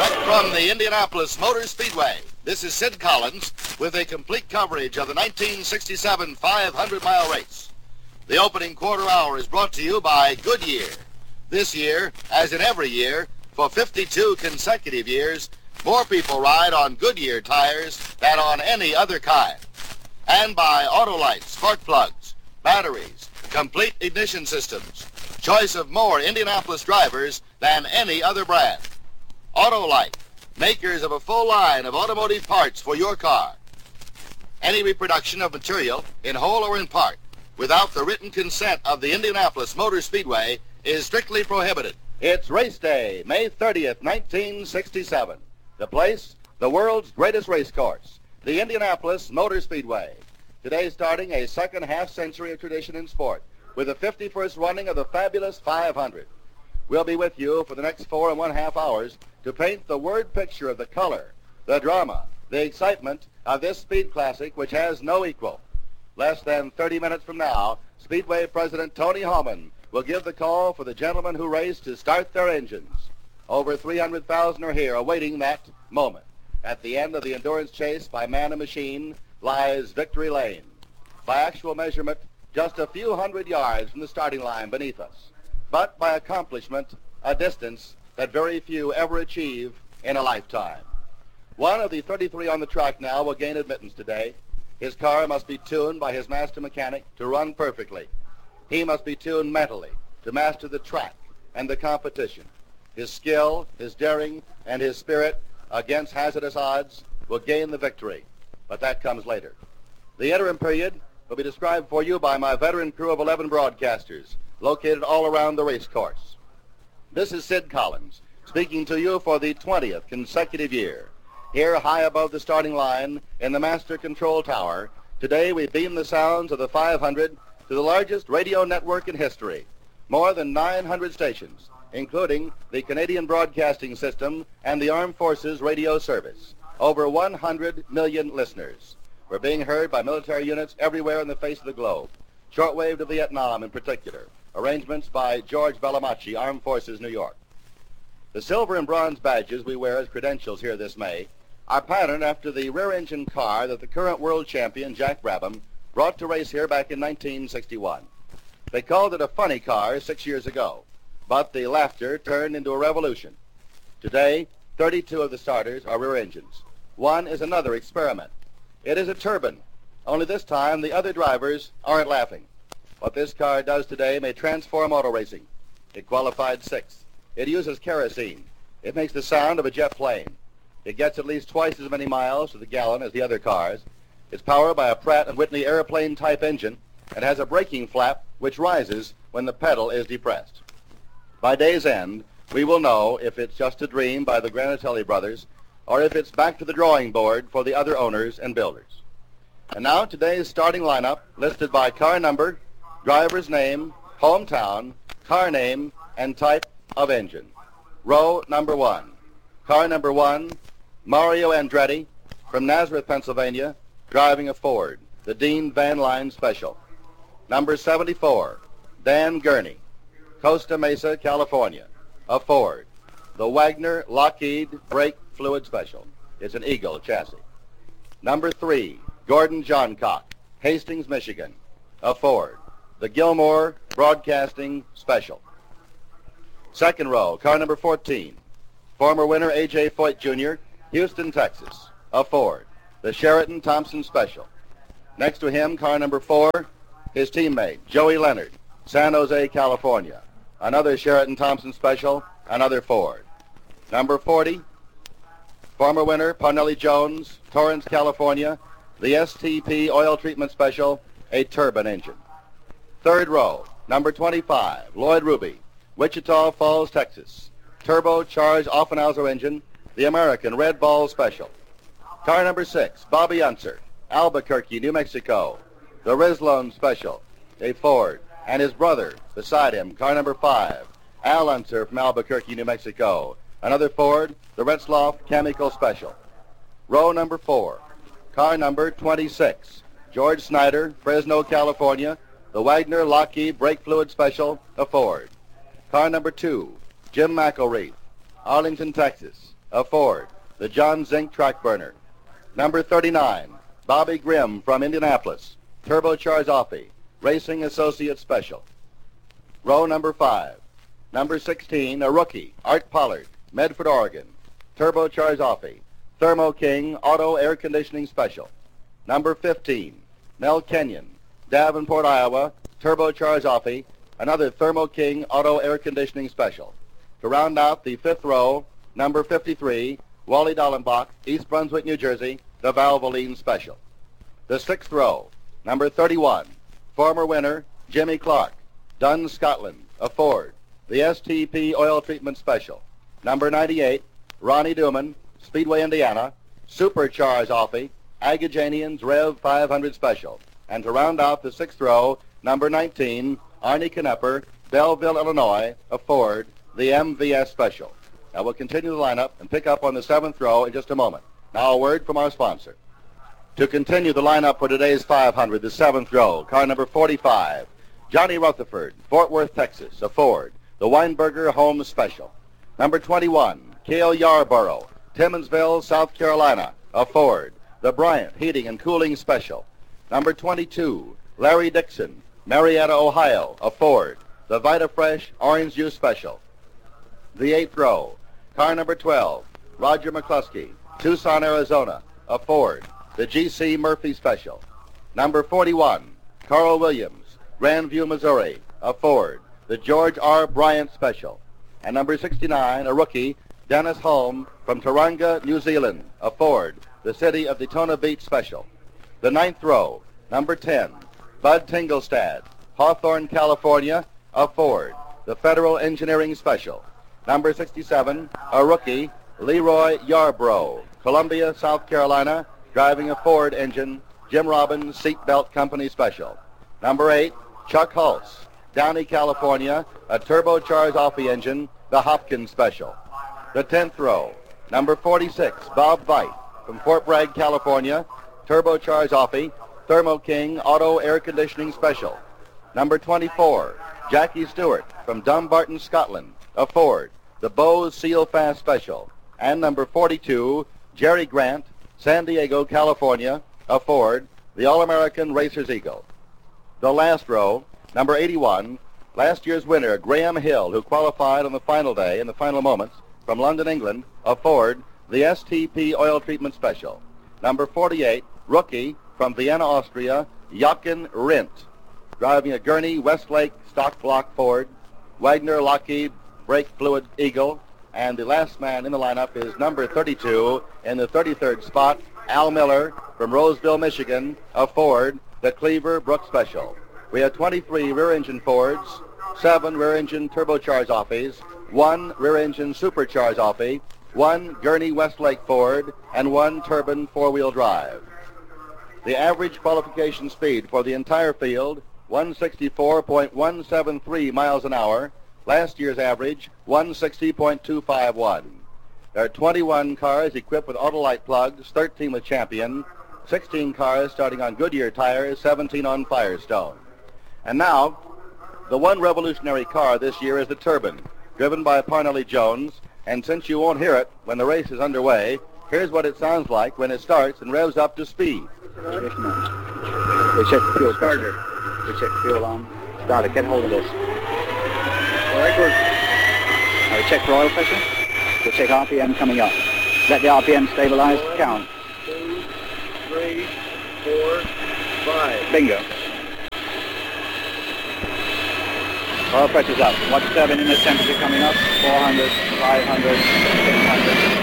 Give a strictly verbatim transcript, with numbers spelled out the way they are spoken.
From the Indianapolis Motor Speedway, this is Sid Collins with a complete coverage of the nineteen sixty-seven five hundred mile race. The opening quarter hour is brought to you by Goodyear. This year, as in every year, for fifty-two consecutive years, more people ride on Goodyear tires than on any other kind. And by Autolite spark plugs, batteries, complete ignition systems, choice of more Indianapolis drivers than any other brand. Autolite, makers of a full line of automotive parts for your car. Any reproduction of material, in whole or in part, without the written consent of the Indianapolis Motor Speedway is strictly prohibited. It's race day, May thirtieth, nineteen sixty-seven. The place, the world's greatest race course, the Indianapolis Motor Speedway. Today starting a second half century of tradition in sport with the fifty-first running of the fabulous five hundred. We'll be with you for the next four and one half hours to paint the word picture of the color, the drama, the excitement of this speed classic which has no equal. Less than thirty minutes from now, Speedway President Tony Hulman will give the call for the gentlemen who race to start their engines. Over three hundred thousand are here awaiting that moment. At the end of the endurance chase by man and machine lies victory lane. By actual measurement, just a few hundred yards from the starting line beneath us. But by accomplishment, a distance that very few ever achieve in a lifetime. One of the thirty-three on the track now will gain admittance today. His car must be tuned by his master mechanic to run perfectly. He must be tuned mentally to master the track and the competition. His skill, his daring, and his spirit against hazardous odds will gain the victory, but that comes later. The interim period will be described for you by my veteran crew of eleven broadcasters located all around the race course. This is Sid Collins speaking to you for the twentieth consecutive year. Here high above the starting line in the Master Control Tower, today we beam the sounds of the five hundred to the largest radio network in history. More than nine hundred stations, including the Canadian Broadcasting System and the Armed Forces Radio Service. Over one hundred million listeners. We're being heard by military units everywhere on the face of the globe. Shortwave to Vietnam in particular. Arrangements by George Bellamacci, Armed Forces, New York. The silver and bronze badges we wear as credentials here this May are patterned after the rear-engine car that the current world champion, Jack Brabham, brought to race here back in nineteen sixty-one. They called it a funny car six years ago, but the laughter turned into a revolution. Today, thirty-two of the starters are rear engines. One is another experiment. It is a turbine, only this time the other drivers aren't laughing. What this car does today may transform auto racing. It qualified sixth. It uses kerosene. It makes the sound of a jet plane. It gets at least twice as many miles to the gallon as the other cars. It's powered by a Pratt and Whitney airplane-type engine and has a braking flap which rises when the pedal is depressed. By day's end, we will know if it's just a dream by the Granatelli brothers or if it's back to the drawing board for the other owners and builders. And now today's starting lineup, listed by car number, driver's name, hometown, car name, and type of engine. Row number one. Car number one, Mario Andretti from Nazareth, Pennsylvania, driving a Ford, the Dean Van Line Special. Number seventy-four, Dan Gurney, Costa Mesa, California, a Ford, the Wagner Lockheed Brake Fluid Special. It's an Eagle chassis. Number three, Gordon Johncock, Hastings, Michigan, a Ford, the Gilmore Broadcasting Special. Second row, car number fourteen, former winner A J Foyt Junior, Houston, Texas, a Ford, the Sheraton Thompson Special. Next to him, car number four, his teammate, Joey Leonard, San Jose, California, another Sheraton Thompson Special, another Ford. Number forty, former winner Parnelli Jones, Torrance, California, the S T P Oil Treatment Special, a turbine engine. Third row, number twenty-five, Lloyd Ruby, Wichita Falls, Texas, turbocharged Offenhauser engine, the American Red Ball Special. Car number six, Bobby Unser, Albuquerque, New Mexico, the Rislone Special, a Ford, and his brother beside him, car number five, Al Unser from Albuquerque, New Mexico, another Ford, the Retzloff Chemical Special. Row number four, car number twenty-six, George Snyder, Fresno, California, the Wagner Lockheed Brake Fluid Special, a Ford. Car number two, Jim McElreath, Arlington, Texas, of Ford, the John Zink track burner. Number thirty-nine, Bobby Grimm from Indianapolis, turbocharged Offie, Racing Associate Special. Row number five. Number sixteen, a rookie, Art Pollard, Medford, Oregon, turbocharged Offie, Thermo King Auto Air Conditioning Special. Number fifteen, Mel Kenyon, Davenport, Iowa, turbocharged Offie, another Thermo King Auto Air Conditioning Special. To round out the fifth row, number fifty-three, Wally Dallenbach, East Brunswick, New Jersey, the Valvoline Special. The sixth row, number thirty-one, former winner Jimmy Clark, Dunn, Scotland, a Ford, the S T P Oil Treatment Special. Number ninety-eight, Ronnie Duman, Speedway, Indiana, supercharged Offie, Agajanians Rev five hundred Special. And to round out the sixth row, number nineteen, Arnie Knepper, Belleville, Illinois, a Ford, the M V S Special. Now we'll continue the lineup and pick up on the seventh row in just a moment. Now a word from our sponsor. To continue the lineup for today's five hundred, the seventh row, car number forty-five, Johnny Rutherford, Fort Worth, Texas, a Ford, the Weinberger Home Special. Number twenty-one, Cale Yarborough, Timmonsville, South Carolina, a Ford, the Bryant Heating and Cooling Special. Number twenty-two, Larry Dixon, Marietta, Ohio, a Ford, the VitaFresh Orange Juice Special. The eighth row, car number twelve, Roger McCluskey, Tucson, Arizona, a Ford, the G C Murphy Special. Number forty-one, Carl Williams, Grandview, Missouri, a Ford, the George R. Bryant Special. And number sixty-nine, a rookie, Dennis Holm from Tauranga, New Zealand, a Ford, the City of Daytona Beach Special. The ninth row, number ten, Bud Tingelstad, Hawthorne, California, a Ford, the Federal Engineering Special. Number sixty-seven, a rookie, Leroy Yarbrough, Columbia, South Carolina, driving a Ford engine, Jim Robbins Seatbelt Company Special. Number eight, Chuck Hulse, Downey, California, a turbocharged Offie engine, the Hopkins Special. The tenth row, number forty-six, Bob Veit from Fort Bragg, California, turbocharged Offie, Thermo King Auto Air Conditioning Special. Number twenty-four, Jackie Stewart from Dumbarton, Scotland, a Ford, the Bose Seal Fast Special. And number forty-two, Jerry Grant, San Diego, California, a Ford, the All-American Racer's Eagle. The last row, number eighty-one, last year's winner, Graham Hill, who qualified on the final day in the final moments from London, England, a Ford, the S T P Oil Treatment Special. Number forty-eight, rookie from Vienna, Austria, Jochen Rindt, driving a Gurney Westlake stock block Ford, Wagner Lockheed brake fluid Eagle, and the last man in the lineup is number thirty-two in the thirty-third spot, Al Miller from Roseville, Michigan, a Ford, the Cleaver Brook Special. We have twenty-three rear-engine Fords, seven rear-engine turbocharged Offies, one rear-engine supercharged Offie, one Gurney Westlake Ford, and one turbine four-wheel drive. The average qualification speed for the entire field, one sixty-four point one seven three miles an hour. Last year's average, one sixty point two five one. There are twenty-one cars equipped with Autolite plugs, thirteen with Champion, sixteen cars starting on Goodyear tires, seventeen on Firestone. And now, the one revolutionary car this year is the Turbine, driven by Parnelli Jones, and since you won't hear it when the race is underway, here's what it sounds like when it starts and revs up to speed. We check the fuel starter. We check fuel on. Starter, get hold of this. All right, good. Now we check for oil pressure. We check R P M coming up. Let the R P M stabilize. Count. Two, three, four, five. Bingo. Oil pressure's up. Watch turbine inlet temperature coming up. four hundred, five hundred, six hundred.